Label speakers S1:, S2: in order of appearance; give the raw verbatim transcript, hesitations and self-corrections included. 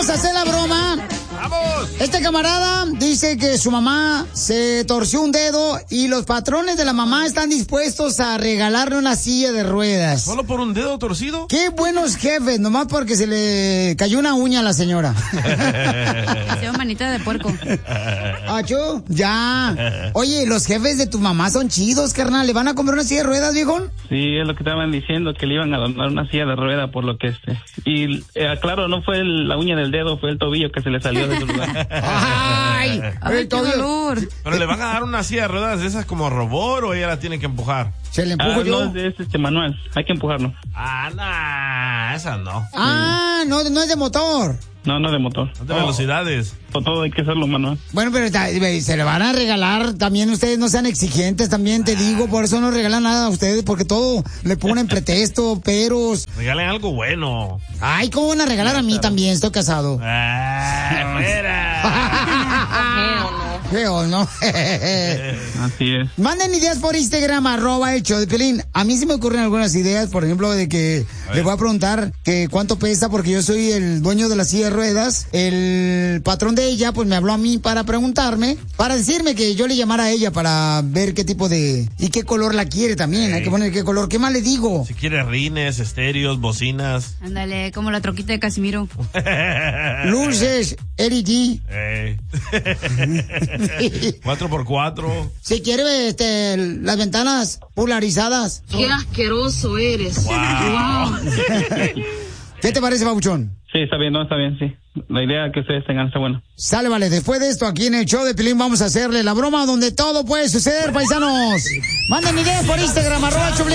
S1: vamos a hacer la broma.
S2: ¡Vamos!
S1: Este camarada dice que su mamá se torció un dedo y los patrones de la mamá están dispuestos a regalarle una silla de ruedas.
S2: ¿Solo por un dedo torcido?
S1: ¡Qué buenos jefes! Nomás porque se le cayó una uña a la señora.
S3: Hacía manita de puerco.
S1: ¿Acho? Ya. Oye, los jefes de tu mamá son chidos, carnal. ¿Le van a comprar una silla de ruedas, viejón?
S4: Sí, es lo que estaban diciendo, que le iban a donar una silla de rueda por lo que este. Y eh, claro, no fue el, la uña del dedo, fue el tobillo que se le salió de su lugar.
S1: ¡Ay!
S3: ¡Ay, qué dolor!
S2: ¿Pero le van a dar una silla de ruedas de esas como robot o ella la tiene que empujar?
S1: Se le empujo
S4: ah,
S1: yo.
S4: No, es este manual, hay que empujarlo.
S2: Ah, no, esa no.
S1: Ah, no, no es de motor.
S4: No, no de motor.
S2: No de velocidades.
S4: Todo, todo hay que hacerlo manual.
S1: Bueno, pero ta- se le van a regalar, también ustedes no sean exigentes, también te digo, por eso no regalan nada a ustedes, porque todo le ponen pretexto, peros.
S2: Regalen algo bueno.
S1: Ay, ¿cómo van a regalar a mí también? Estoy casado.
S2: Ah, fuera.
S1: Feo, ¿no?
S4: Así es.
S1: Manden ideas por Instagram, arroba el show de Piolín. A mí sí me ocurren algunas ideas, por ejemplo, de que le voy a preguntar que cuánto pesa, porque yo soy el dueño de la silla de ruedas. El patrón de ella, pues me habló a mí para preguntarme, para decirme que yo le llamara a ella para ver qué tipo de... y qué color la quiere también.
S2: Hey.
S1: Hay que poner qué color. ¿Qué más le digo?
S2: Si quiere rines, estéreos, bocinas.
S3: Ándale, como la troquita de Casimiro.
S1: Luces, L E D.
S2: Hey. Cuatro por cuatro.
S1: Si quiere este, las ventanas polarizadas.
S5: Qué asqueroso eres.
S2: Wow.
S1: ¿Qué te parece, babuchón?
S4: Sí, está bien, no, está bien, sí. La idea que ustedes tengan está buena.
S1: Sale, vale. Después de esto, aquí en el show de Piolín vamos a hacerle la broma donde todo puede suceder, paisanos. Manden ideas por Instagram, arroba el show